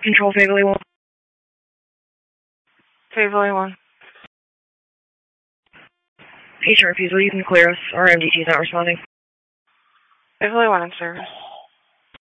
Control Favorly 1. Favorly 1. Patient refusal, you can clear us. Our MDT is not responding. Favorly 1 in service.